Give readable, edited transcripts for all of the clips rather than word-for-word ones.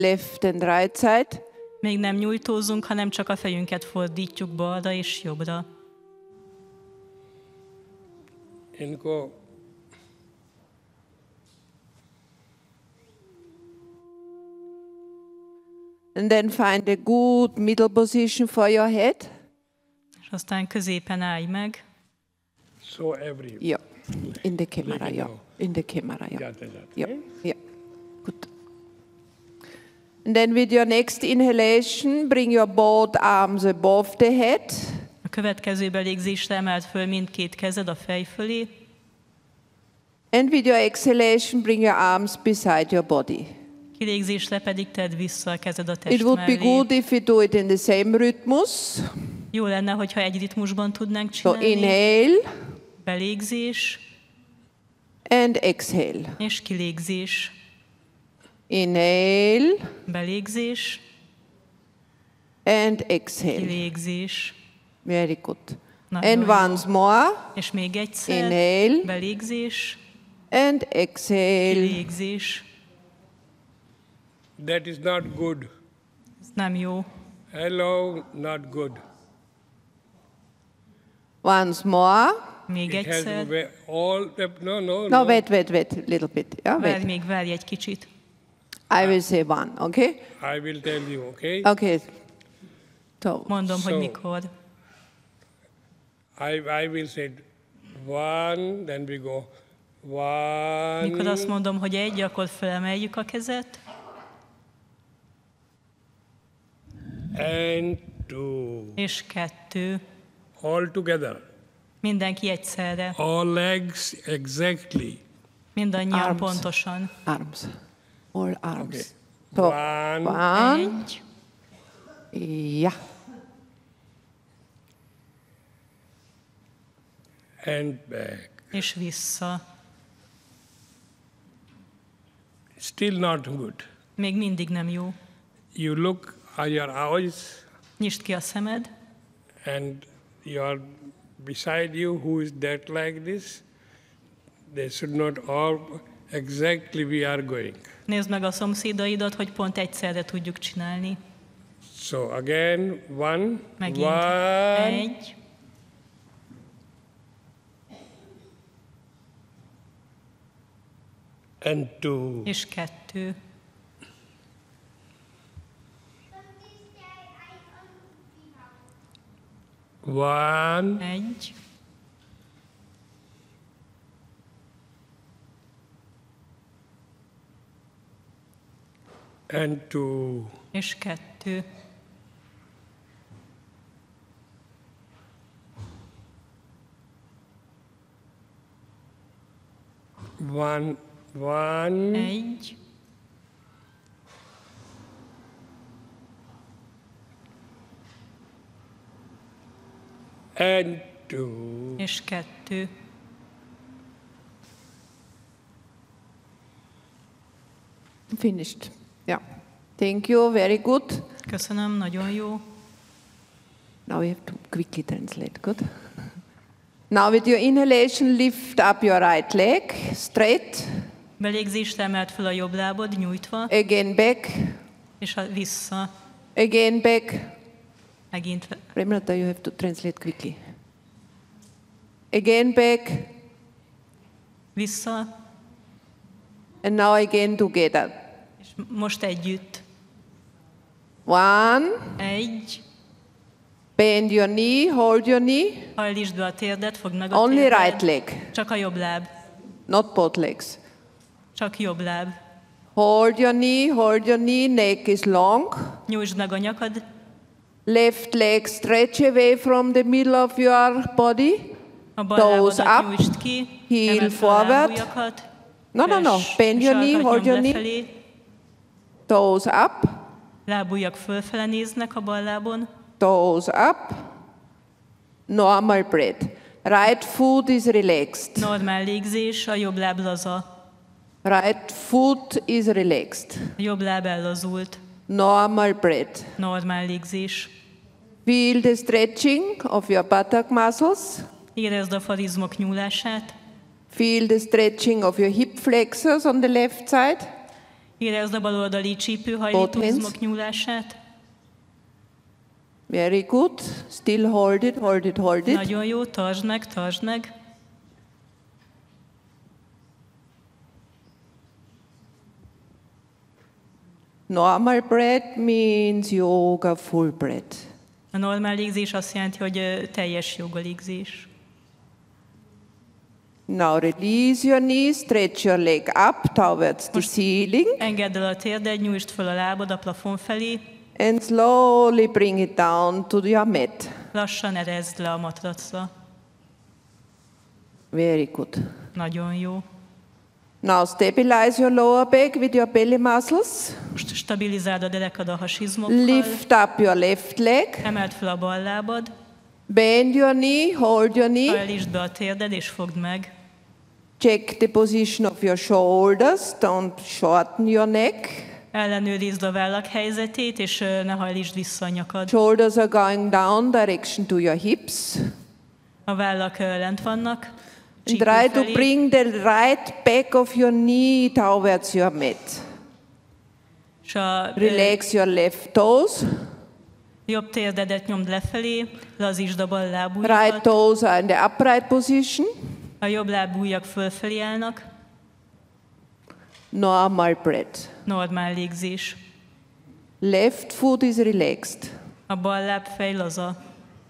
left and right side. Még nem nyújtózunk, hanem csak a fejünket fordítjuk balra és jobbra. इनको And then find a good middle position for your head. És aztán középen állj meg. so every Yeah, in the camera, Like it yeah. now. In the camera, yeah. जाते जाते Yeah, yeah. Good. And then with your next inhalation, bring your both arms above the head. A következő belégzésre emeld föl mindkét kezed a fej fölé, And with your exhalation, bring your arms beside your body. kilégzésre pedig tedd vissza a kezed a test It would be mellé. good if we do it in the same rhythmus. Jó lenne, hogyha egy ritmusban tudnánk So csinálni. inhale Belégzés and exhale. és kilégzés. Inhale Belégzés, and exhale. kilégzés. Very good. Nagyon And jó. once more. És még egyszer. Inhale Belégzés, and exhale. kilégzés. that is not good. Ez nem jó. Hello, not good. Once more. Még It has egyszer. all the, no. No, wait, little bit. Yeah, Várj, wait. még várj egy kicsit. I will say one, okay? I will tell you, okay? Okay. So, Mondom, hogy So- mikor. I will say one, then we go one, Mikor azt mondom, hogy egy, akkor felemeljük a kezet, and two. és 2. All together. Mindenki egyszerre. All legs exactly. Mindannyian Arms. pontosan. arms. All arms. Okay. So, One. one. Egy, Yeah. And back. és vissza. Still not good. Még mindig nem jó. You look at your eyes Nyisd ki a szemed, and you're beside you who is that like this. They should not all exactly we are going. nézd meg a szomszédaidat, hogy pont egyszerre tudjuk csinálni. So again, one, Megint. one, Egy, and two. és 2. One, Egy, and two. és 2. One, one, Egy, and two. és 2. Finished. Yeah. Thank you. Very good. Köszönöm, nagyon jó. Now we have to quickly translate. Good. Now with your inhalation, lift up your right leg straight. Belégzésre emeld fel a jobb lábod, nyújtva, Again back. és vissza. Again back. Megint Remember, you have to translate quickly. Again back. vissza, And now again together. és most együtt. One. Egy, Bend your knee. Hold your knee. hajlítsd be a térdet, fogd meg a Only térdet. right leg. Csak a jobb láb. Not both legs. Csak jobb láb. Hold your knee. Hold your knee. Neck is long. Nyújtsd meg a nyakad, Left leg stretch away from the middle of your body. a bal Toes lábadat up, nyújtsd ki, heel emeld fel a forward. lábujjakat, No. Bend your knee. Hold your knee. lefelé, Toes up. lábujjak fölfele néznek a bal lábon, Toes up. Normal breath. Right foot is relaxed. normál légzés, a jobb láb laza, Right foot is relaxed. a jobb láb ellazult, Normal breath. normál légzés. Feel the stretching of your buttock muscles. Érezd a farizmok nyúlását, Feel the stretching of your hip flexors on the left side. Érezd a baloldali csípőhajlító izmok nyúlását. Very good. Still hold it, hold it, hold it. Nagyon jó, tartsd meg, tartsd meg. Normal breath means yoga full breath. A normál légzés azt jelenti, hogy teljes joga légzés. Now release your knees, stretch your leg up towards the ceiling. Engedd el a térded, nyújtsd föl a lábad a plafon felé. And slowly bring it down to your mat. Lassan erezd le a matracra. Very good. Nagyon jó. Now stabilize your lower back with your belly muscles. Most stabilizáld a derekad a hasizmokkal. Lift up your left leg. Emeld fel a bal lábad. Bend your knee, hold your knee. Hajlítsd be a térded és fogd meg. Check the position of your shoulders. Don't shorten your neck. Ellenőrizd a vállak helyzetét, és ne hajlítsd vissza a nyakad. Shoulders are going down direction to your hips. A vállak lent vannak. And try to bring the right back of your knee towards your mat. Relax your left toes. Jobb térdedet nyomd lefelé, lazítsd a bal lábujjakat. Right toes are in the upright position. A jobb lábujjak fölfelé állnak. Normal breath. Normál légzés. Left foot is relaxed. A bal lábfej laza.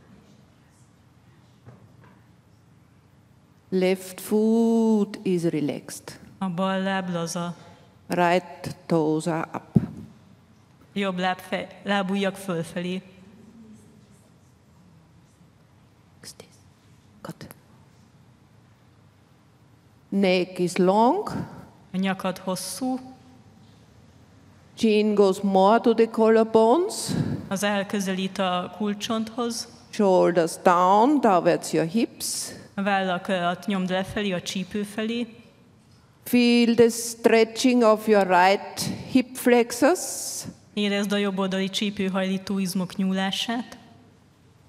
Left foot is relaxed. A bal láb laza. Right toes are up. Jobb lábujjak fölfelé. Good. Neck is long. A nyakad hosszú. Chin goes more to the collarbones. Az elközelít a kulcsonthoz. Shoulders down towards your hips. A vállakat nyomd lefelé, a csípő felé. Feel the stretching of your right hip flexors. Érezd a jobb oldali csípőhajlító izmok nyúlását.